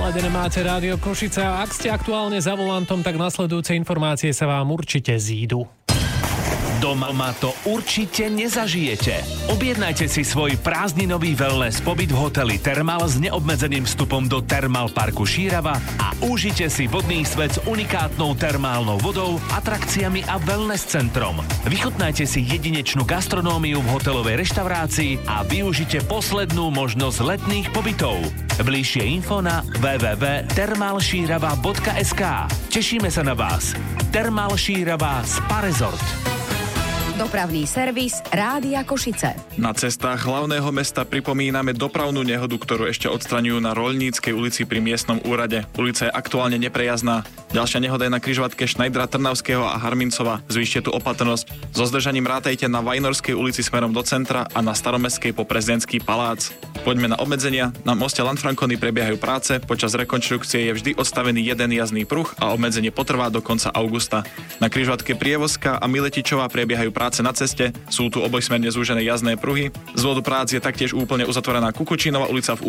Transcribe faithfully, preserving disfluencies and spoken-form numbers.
Naladené máte Rádio Košice. Ak ste aktuálne za volantom, tak nasledujúce informácie sa vám určite zídu. Doma to určite nezažijete. Objednajte si svoj prázdninový wellness pobyt v hoteli Thermal s neobmedzeným vstupom do Thermal parku Šírava a užite si vodný svet s unikátnou termálnou vodou, atrakciami a wellness centrom. Vychutnajte si jedinečnú gastronómiu v hotelovej reštaurácii a využite poslednú možnosť letných pobytov. Bližšie info na w w w bodka thermal šírava bodka es ká. Tešíme sa na vás. Thermal Šírava Spa Resort. Dopravný servis Rádia Košice. Na cestách hlavného mesta pripomíname dopravnú nehodu, ktorú ešte odstraňujú na Roľníckej ulici pri miestnom úrade. Ulica je aktuálne neprejazdná. Ďalšia nehoda je na križovatke Šnajdra Trnavského a Harmincova. Zvýšte tu opatrnosť. So zdržaním rátajte na Vajnorskej ulici smerom do centra a na Staromestskej po Prezidentský palác. Poďme na obmedzenia. Na moste Lanfrancony prebiehajú práce. Počas rekonštrukcie je vždy odstavený jeden jazdný pruh a obmedzenie potrvá do konca augusta. Na križovatke Prievozka a Miletičová prebiehajú práce na ceste. Sú tu obojsmerne zúžené jazdné pruhy. Z dôvodu prác je taktiež úplne uzatvorená Kukučínova ulica v